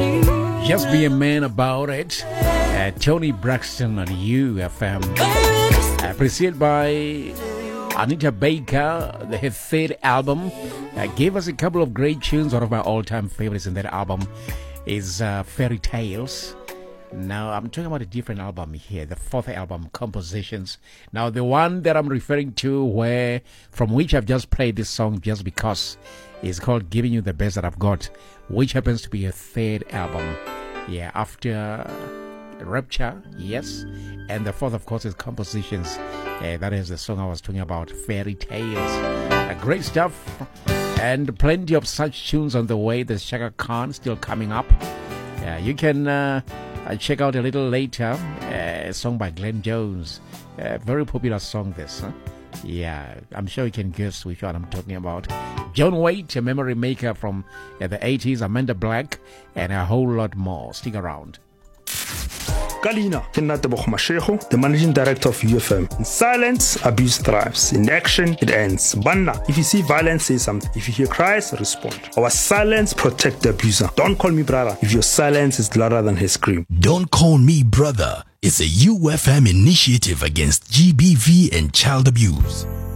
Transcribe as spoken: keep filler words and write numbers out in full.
Just Be a Man About It. Uh, Tony Braxton on U F M. Uh, preceded by Anita Baker, the, her third album. Uh, gave us a couple of great tunes. One of my all-time favorites in that album is uh, Fairy Tales. Now, I'm talking about a different album here, the fourth album, Compositions. Now, the one that I'm referring to, where from which I've just played this song just because, is called Giving You the Best That I've Got, which happens to be a third album. Yeah, after Rapture, yes. And the fourth, of course, is Compositions. Uh, that is the song I was talking about, Fairy Tales. Uh, great stuff. And plenty of such tunes on the way. There's Shaka Khan still coming up. Yeah, you can uh, check out a little later uh, a song by Glenn Jones. A very popular song, this. Huh? Yeah, I'm sure you can guess which one I'm talking about. John Waite, a memory maker from uh, the eighties, Amanda Black, and a whole lot more. Stick around. Kalina, the managing director of U F M. In silence, abuse thrives. In action, it ends. Banna, if you see violence, say something. If you hear cries, respond. Our silence protect the abuser. Don't call me brother if your silence is louder than his scream. Don't Call Me Brother is a U F M initiative against G B V and child abuse.